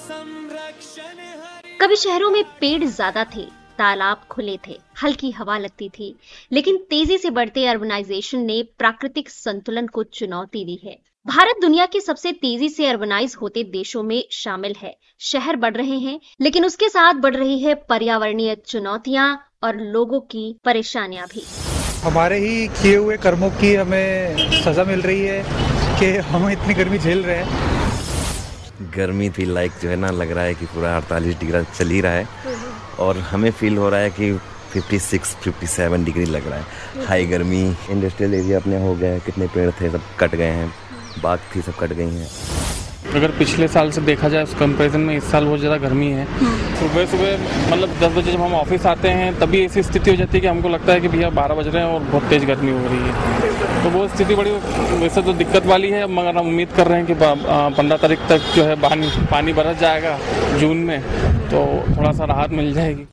कभी शहरों में पेड़ ज्यादा थे, तालाब खुले थे, हल्की हवा लगती थी, लेकिन तेजी से बढ़ते अर्बनाइजेशन ने प्राकृतिक संतुलन को चुनौती दी है। भारत दुनिया के सबसे तेजी से अर्बनाइज होते देशों में शामिल है। शहर बढ़ रहे हैं, लेकिन उसके साथ बढ़ रही है पर्यावरणीय चुनौतियां और लोगों की परेशानियां भी। हमारे ही किए हुए कर्मों की हमें सजा मिल रही है कि हम इतनी गर्मी झेल रहे हैं। गर्मी थी जो है ना, लग रहा है कि पूरा 48 डिग्री चल ही रहा है और हमें फील हो रहा है कि 56-57 डिग्री लग रहा है। हाई गर्मी। इंडस्ट्रियल एरिया अपने हो गए, कितने पेड़ थे सब कट गए हैं, बाग थी सब कट गई हैं। अगर पिछले साल से देखा जाए उस कंपैरिजन में इस साल बहुत ज़्यादा गर्मी है। सुबह मतलब 10 बजे जब हम ऑफिस आते हैं तभी ऐसी स्थिति हो जाती है कि हमको लगता है कि भैया 12 बज रहे हैं और बहुत तेज़ गर्मी हो रही है। तो वो स्थिति बड़ी वैसे तो दिक्कत वाली है, मगर हम उम्मीद कर रहे हैं कि 15 तारीख तक जो है पानी बरस जाएगा जून में, तो थोड़ा सा राहत मिल जाएगी।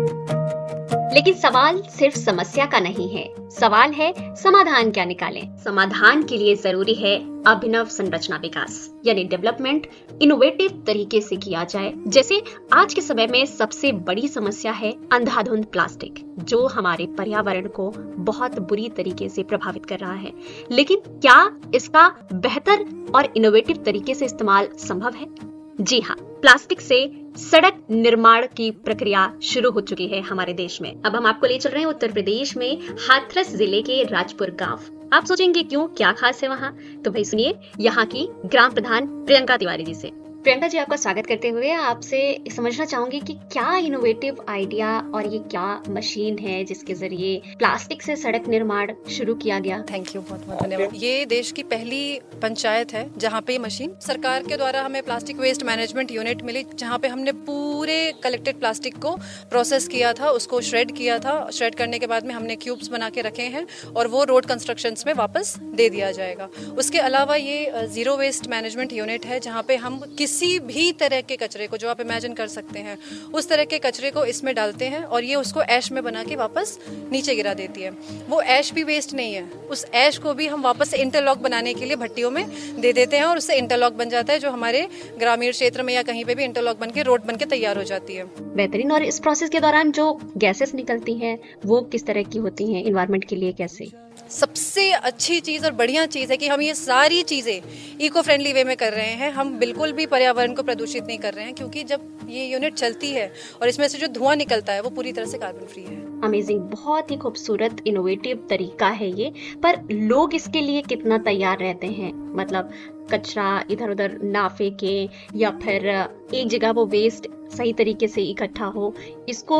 लेकिन सवाल सिर्फ समस्या का नहीं है, सवाल है समाधान क्या निकालें। समाधान के लिए जरूरी है अभिनव संरचना विकास, यानी डेवलपमेंट इनोवेटिव तरीके से किया जाए। जैसे आज के समय में सबसे बड़ी समस्या है अंधाधुंध प्लास्टिक, जो हमारे पर्यावरण को बहुत बुरी तरीके से प्रभावित कर रहा है। लेकिन क्या इसका बेहतर और इनोवेटिव तरीके से इस्तेमाल संभव है? जी हाँ, प्लास्टिक से सड़क निर्माण की प्रक्रिया शुरू हो चुकी है हमारे देश में। अब हम आपको ले चल रहे हैं उत्तर प्रदेश में हाथरस जिले के राजपुर गांव। आप सोचेंगे क्यों, क्या खास है वहाँ? तो भाई सुनिए यहाँ की ग्राम प्रधान प्रियंका तिवारी जी से। प्रियंका जी, आपका स्वागत करते हुए आपसे समझना चाहूंगी कि क्या इनोवेटिव आइडिया और ये क्या मशीन है जिसके जरिए प्लास्टिक से सड़क निर्माण शुरू किया गया? थैंक यू, बहुत बहुत धन्यवाद। ये देश की पहली पंचायत है जहाँ पे ये मशीन सरकार के द्वारा हमें प्लास्टिक वेस्ट मैनेजमेंट यूनिट मिली, जहाँ पे हमने पूरे कलेक्टेड प्लास्टिक को प्रोसेस किया था, उसको श्रेड किया था। श्रेड करने के बाद में हमने क्यूब्स बना के रखे हैं और वो रोड कंस्ट्रक्शन में वापस दे दिया जाएगा। उसके अलावा ये जीरो वेस्ट मैनेजमेंट यूनिट है, जहाँ पे हम किसी भी तरह के कचरे को, जो आप इमेजिन कर सकते हैं, उस तरह के कचरे को इसमें डालते हैं और ये उसको ऐश में बना के वापस नीचे गिरा देती है। वो ऐश भी वेस्ट नहीं है, उस ऐश को भी हम वापस से इंटरलॉक बनाने के लिए भट्टियों में दे देते हैं और उससे इंटरलॉक बन जाता है, जो हमारे ग्रामीण क्षेत्र में या कहीं पे भी इंटरलॉक बन के रोड बन के तैयार हो जाती है। बेहतरीन। और इस प्रोसेस के दौरान जो गैसेस निकलती हैं वो किस तरह की होती हैं, एनवायरनमेंट के लिए कैसे? सबसे अच्छी चीज़ और बढ़िया चीज़ है कि हम ये सारी चीज़ें इको फ्रेंडली वे में कर रहे हैं। हम बिल्कुल भी पर्यावरण को प्रदूषित नहीं कर रहे हैं, क्योंकि जब ये यूनिट चलती है और इसमें से जो धुआं निकलता है वो पूरी तरह से कार्बन फ्री है। अमेजिंग, बहुत ही खूबसूरत इनोवेटिव तरीका है ये। पर लोग इसके लिए कितना तैयार रहते हैं? मतलब कचरा इधर उधर ना फेंके या फिर एक जगह वो वेस्ट सही तरीके से इकट्ठा हो, इसको